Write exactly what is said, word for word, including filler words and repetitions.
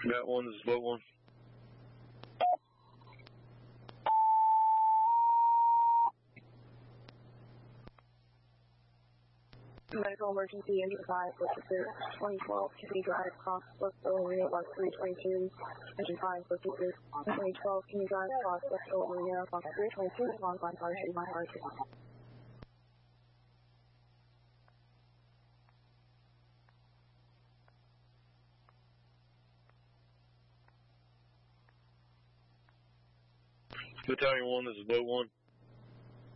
Got one, this is boat one. Medical emergency, engine five, with pursuit, twenty twelve, Kennedy Drive, cross, West Marina, Block three twenty-two, engine five, with pursuit, twenty twelve, Kennedy Drive, cross, West Marina, Block three twenty-two, long line, fire, shooting my heart. Battalion one, this is boat one.